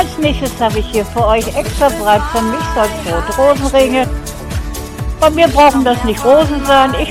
Als nächstes habe ich hier für euch extra breit von Milchsalzbrot Rosenringe. Bei mir brauchen das nicht Rosen sein. Ich